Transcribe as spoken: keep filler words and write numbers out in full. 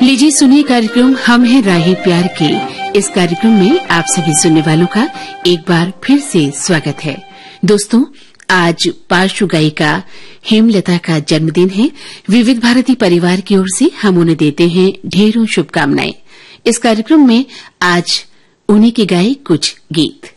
लीजिए सुनिए कार्यक्रम हम हैं राही प्यार के। इस कार्यक्रम में आप सभी सुनने वालों का एक बार फिर से स्वागत है। दोस्तों, आज पार्श्व गायिका हेमलता का जन्मदिन है। विविध भारती परिवार की ओर से हम उन्हें देते हैं ढेरों शुभकामनाएं। इस कार्यक्रम में आज उन्हीं के गाए कुछ गीत।